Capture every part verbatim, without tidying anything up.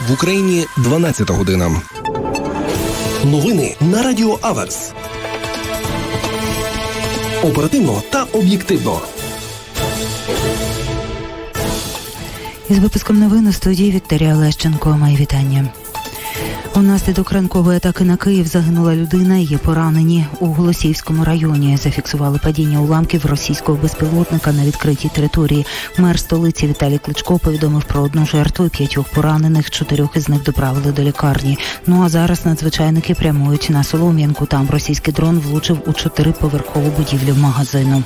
В Україні дванадцята година. Новини на Радіо Аверс. Оперативно та об'єктивно. Із випуском новин у студії Вікторія Лещенко. Мої вітання. Унаслідок ранкової атаки на Київ загинула людина, є поранені. У Голосіївському районі зафіксували падіння уламків російського безпілотника на відкритій території. Мер столиці Віталій Кличко повідомив про одну жертву і п'ятьох поранених, чотирьох із них доправили до лікарні. Ну а зараз надзвичайники прямують на Солом'янку. Там російський дрон влучив у чотириповерхову будівлю магазину.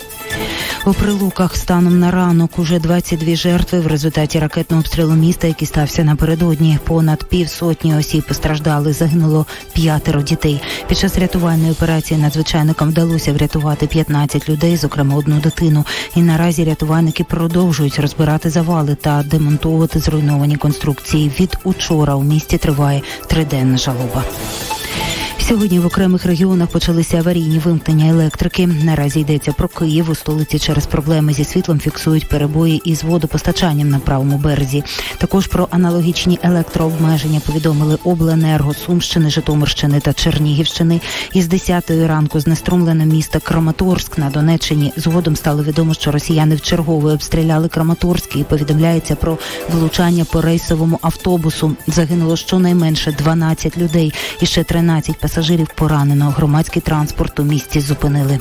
У Прилуках станом на ранок уже двадцять дві жертви в результаті ракетного обстрілу міста, який стався напередодні. Понад півсотні осіб постраждали, загинуло п'ятеро дітей. Під час рятувальної операції надзвичайникам вдалося врятувати п'ятнадцять людей, зокрема одну дитину. І наразі рятувальники продовжують розбирати завали та демонтовувати зруйновані конструкції. Від учора у місті триває триденна жалоба. Сьогодні в окремих регіонах почалися аварійні вимкнення електрики. Наразі йдеться про Київ. У столиці через проблеми зі світлом фіксують перебої із водопостачанням на правому березі. Також про аналогічні електрообмеження повідомили обленерго Сумщини, Житомирщини та Чернігівщини. Із десятої ранку знеструмлене місто Краматорськ на Донеччині. Згодом стало відомо, що росіяни вчергове обстріляли Краматорськ і повідомляється про влучання по рейсовому автобусу. Загинуло щонайменше дванадцять людей і ще тринадцять пасажирів поранено. Громадський транспорт у місті зупинили.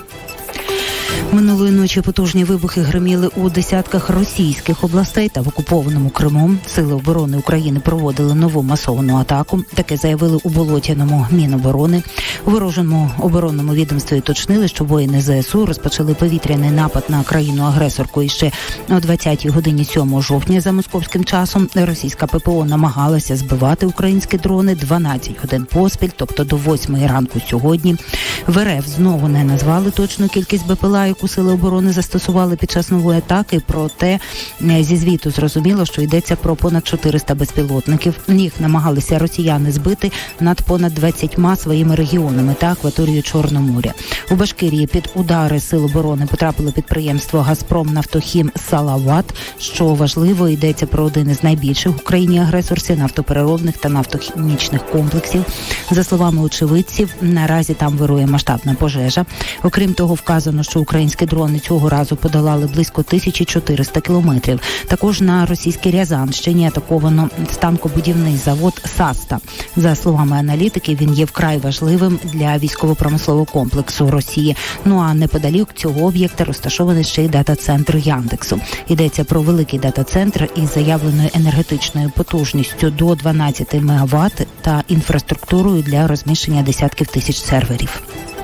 Минулої ночі потужні вибухи гриміли у десятках російських областей та в окупованому Криму. Сили оборони України проводили нову масовану атаку. Таке заявили у Болотяному Міноборони. У ворожому оборонному відомстві уточнили, що воїни ЗСУ розпочали повітряний напад на країну-агресорку іще о двадцятій годині сьомого жовтня за московським часом. Російська ППО намагалася збивати українські дрони дванадцять годин поспіль, тобто до восьмої ранку сьогодні. В РФ знову не назвали точну кількість БПЛА, яку сили оборони застосували під час нової атаки, проте зі звіту зрозуміло, що йдеться про понад чотириста безпілотників. Їх намагалися росіяни збити над понад двадцятьма своїми регіонами та акваторією Чорного моря. У Башкирії під удари сил оборони потрапило підприємство «Газпром Нафтохім Салават». Що важливо, йдеться про один із найбільших в Україні агресорів нафтопереробних та нафтохімічних комплексів. За словами очевидців, наразі там вирує масштабна пожежа. Окрім того, вказано, що українські дрони цього разу подолали близько тисяча чотириста кілометрів. Також на російській Рязанщині атаковано станкобудівний завод «Саста». За словами аналітиків, він є вкрай важливим для військово-промислового комплексу Росії. Ну а неподалік цього об'єкта розташований ще й дата-центр Яндексу. Йдеться про великий дата-центр із заявленою енергетичною потужністю до дванадцять мегаватт та інфраструктурою для розміщення десятків тисяч серверів.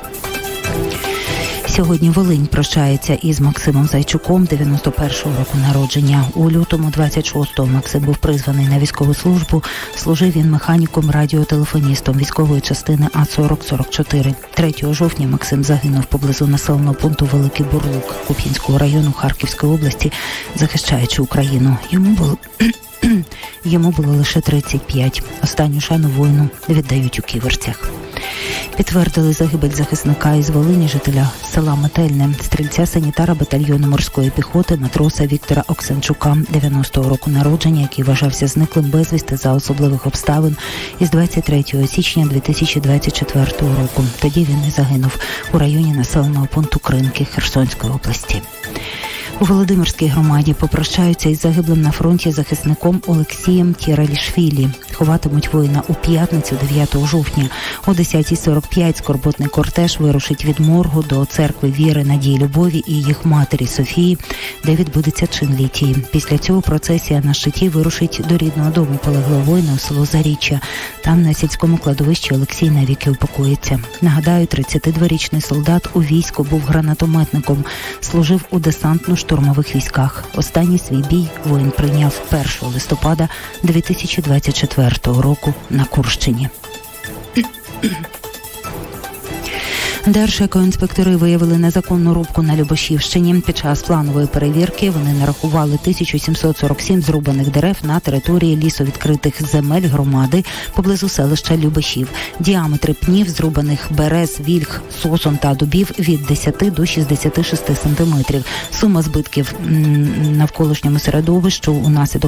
Сьогодні Волинь прощається із Максимом Зайчуком, дев'яносто першого року народження. У лютому двадцять шостого Максим був призваний на військову службу. Служив він механіком-радіотелефоністом військової частини А сорок сорок чотири. третього жовтня Максим загинув поблизу населеного пункту Великий Бурлук Куп'янського району Харківської області, захищаючи Україну. Йому було... Йому було лише тридцять п'ять. Останню шану воїну віддають у Ківерцях. Підтвердили загибель захисника із Волині, жителя села Метельне, стрільця-санітара батальйону морської піхоти, матроса Віктора Оксенчука, дев'яностого року народження, який вважався зниклим безвісти за особливих обставин із двадцять третього січня дві тисячі двадцять четвертого року. Тоді він і загинув у районі населеного пункту Кринки Херсонської області. У Володимирській громаді попрощаються із загиблим на фронті захисником Олексієм Тєралішвілі. Ховатимуть воїна у п'ятницю, дев'ятого жовтня. О десятій сорок п'ять скорботний кортеж вирушить від моргу до церкви Віри, Надії, Любові і їх матері Софії, де відбудеться чин літії. Після цього процесія на щиті вирушить до рідного дому полеглого воїна у село Заріччя. Там на сільському кладовищі Олексій навіки упокоїться. Нагадаю, тридцятидворічний солдат у війську був гранатометником, служив у десантно-штурмових військах. Останній свій бій воїн прийняв першого листопада дві тисячі двадцять четвертого року на Курщині. Держекоінспектори виявили незаконну рубку на Любашівщині. Під час планової перевірки вони нарахували тисячу сімсот сорок сім зрубаних дерев на території лісовідкритих земель громади поблизу селища Любашів. Діаметри пнів зрубаних берез, вільх, сосон та дубів від десяти до шістдесяти шести сантиметрів. Сума збитків навколишньому середовищу унаслідок